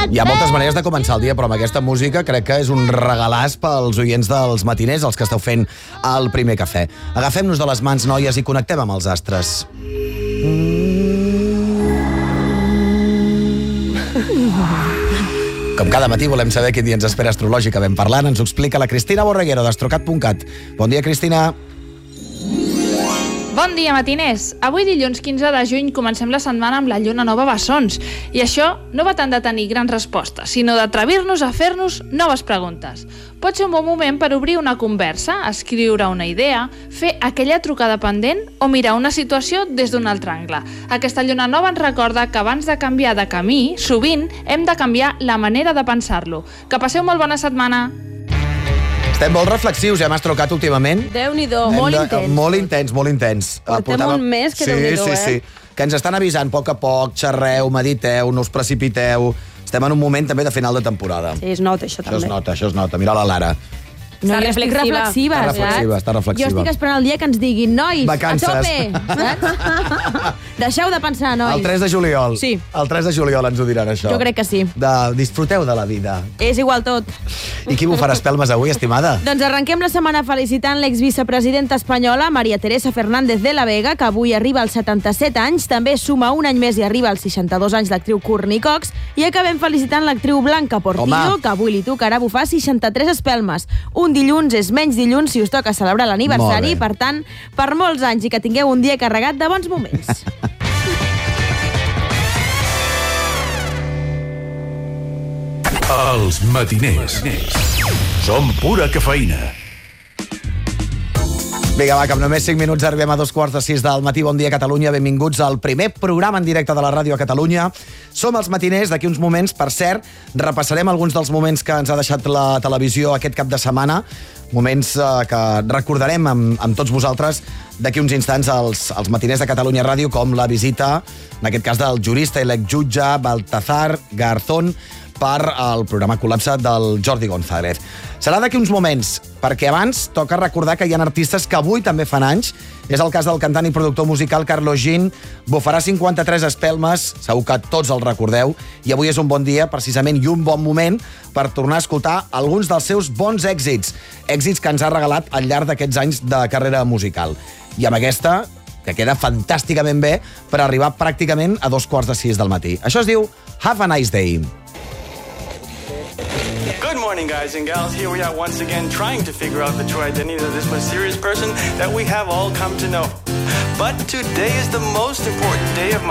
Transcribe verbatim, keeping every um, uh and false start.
Hi ha moltes maneres de començar el dia, però amb aquesta música crec que és un regalàs pels oients dels matiners, els que esteu fent el primer cafè. Agafem-nos de les mans, noies, i connectem amb els astres. Com cada matí volem saber quin dia ens espera astrològicament parlant. Ens ho explica la Cristina Borreguero d'Astrocat punt cat. Bon dia, Cristina. Bon dia, matiners. Avui, dilluns quinze de juny, comencem la setmana amb la lluna nova bessons. I això no va tant de tenir grans respostes, sinó d'atrevir-nos a fer-nos noves preguntes. Pot ser un bon moment per obrir una conversa, escriure una idea, fer aquella trucada pendent o mirar una situació des d'un altre angle. Aquesta lluna nova ens recorda que abans de canviar de camí, sovint hem de canviar la manera de pensar-lo. Que passeu molt bona setmana. Estem molt reflexius, ja m'has trucat últimament. Déu-n'hi-do, molt de, intens. Molt intens, molt intens. Portem Portava... un mes que sí, Déu-n'hi-do, sí, eh? sí. Que ens estan avisant a poc a poc, xerreu, mediteu, no us precipiteu. Estem en un moment també de final de temporada. Sí, es nota, això, Això també. es nota, això es nota. Mira la Lara. No, Està estic reflexiva. reflexiva, Està reflexiva, saps? està reflexiva. Jo estic esperant el dia que ens diguin, nois, Vacances. a tope, saps? Deixeu de pensar, nois. El tres de juliol. Sí. El tres de juliol ens ho diran, això. Jo crec que sí. De... Disfruteu de la vida. És igual tot. I qui bufarà espelmes avui, estimada? Doncs arrenquem la setmana felicitant l'exvicepresidenta espanyola Maria Teresa Fernández de la Vega, que avui arriba als setanta-set anys, també suma un any més i arriba als seixanta-dos anys l'actriu Courtney Cox, i acabem felicitant l'actriu Blanca Portillo, Home. que avui li tocarà bufar seixanta-tres espelmes. Un dilluns és menys dilluns si us toca celebrar l'aniversari, Molt bé. per tant, per molts anys i que tingueu un dia carregat de bons moments. Els matiners. Som pura cafeïna. Vinga, va, que amb només cinc minuts arribem a dos quarts de sis del matí. Bon dia, Catalunya. Benvinguts al primer programa en directe de la ràdio a Catalunya. Som els matiners. D'aquí uns moments, per cert, repassarem alguns dels moments que ens ha deixat la televisió aquest cap de setmana. Moments eh, que recordarem amb, amb tots vosaltres d'aquí uns instants als, als matiners de Catalunya Ràdio, com la visita, en aquest cas, del jurista i l'exjutge Baltasar Garzón per al programa Col·lapse del Jordi González. Serà d'aquí uns moments, perquè abans toca recordar que hi ha artistes que avui també fan anys. És el cas del cantant i productor musical Carlos Jean. Bufarà cinquanta-tres espelmes, segur que tots el recordeu, i avui és un bon dia, precisament, i un bon moment per tornar a escoltar alguns dels seus bons èxits. Èxits que ens ha regalat al llarg d'aquests anys de carrera musical. I amb aquesta, que queda fantàsticament bé per arribar pràcticament a dos quarts de sis del matí. Això es diu Have a Nice Day. Good morning, guys and gals. Here we are once again trying to figure out the true identity of this mysterious person that we have all come to know. But today is the most important day of my